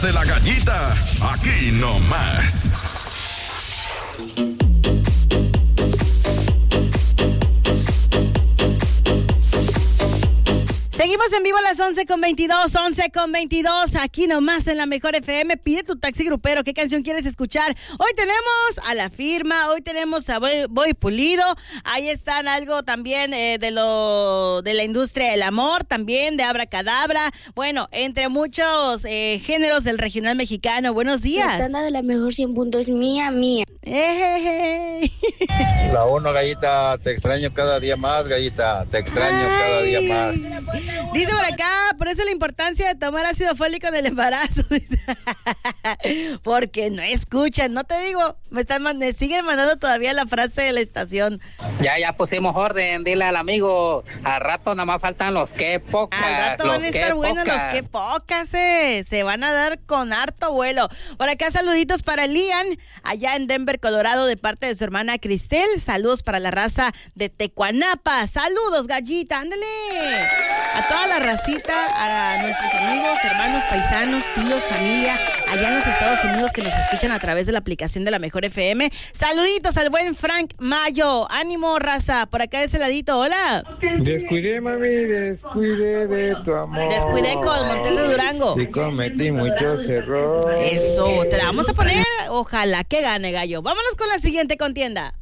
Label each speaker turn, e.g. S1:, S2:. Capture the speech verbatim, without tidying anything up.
S1: De la gallita, aquí nomás.
S2: Seguimos en vivo a las once con veintidós, once con veintidós, aquí nomás en la Mejor F M. Pide tu taxi grupero, ¿qué canción quieres escuchar? Hoy tenemos a La Firma, hoy tenemos a Boy, Boy Pulido, ahí están algo también eh, de lo de la industria del amor, también de Abracadabra, bueno, entre muchos eh, géneros del regional mexicano. Buenos días.
S3: La tanda de la mejor cien puntos, mía, mía.
S2: Eh,
S4: La uno, gallita, te extraño cada día más, gallita, te extraño Ay. cada día más.
S2: Dice por acá, por eso la importancia de tomar ácido fólico en el embarazo. Porque no escuchan, no te digo, me están me siguen mandando todavía la frase de la estación.
S5: Ya, ya pusimos orden, dile al amigo, al rato nada más faltan los que pocas.
S2: Al rato van a estar buenos los que pocas, eh. Se van a dar con harto vuelo. Por acá saluditos para Lian, allá en Denver, Colorado, de parte de su hermana Cristel. Saludos para la raza de Tecuanapa. Saludos, gallita, ándale. A toda la racita, a nuestros amigos, hermanos, paisanos, tíos, familia, allá en los Estados Unidos que nos escuchan a través de la aplicación de la Mejor F M. Saluditos al buen Frank Mayo. Ánimo, raza. Por acá de ese ladito, hola.
S4: Descuidé, mami, descuidé de tu amor.
S2: Descuidé con Montes de Durango.
S4: Y cometí muchos errores.
S2: Eso, te la vamos a poner. Ojalá que gane, gallo. Vámonos con la siguiente contienda.